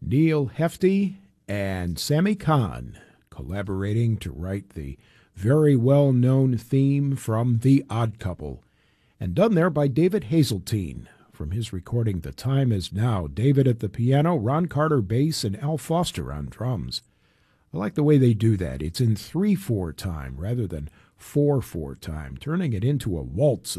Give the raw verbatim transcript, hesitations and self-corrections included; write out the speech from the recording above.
Neil Hefti and Sammy Kahn collaborating to write the very well-known theme from The Odd Couple, and done there by David Hazeltine from his recording The Time Is Now. David at the piano, Ron Carter bass, and Al Foster on drums. I like the way they do that. It's in three four time rather than four four time, turning it into a waltz